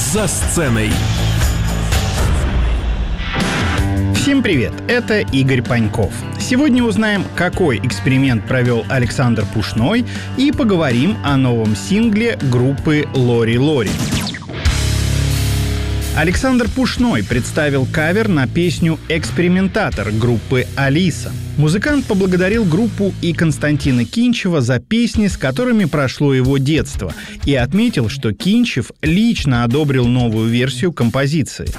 «За сценой». Всем привет, это Игорь Паньков. Сегодня узнаем, какой эксперимент провел Александр Пушной, и поговорим о новом сингле группы Лори Лори. Александр Пушной представил кавер на песню «Экспериментатор» группы «Алиса». Музыкант поблагодарил группу и Константина Кинчева за песни, с которыми прошло его детство, и отметил, что Кинчев лично одобрил новую версию композиции.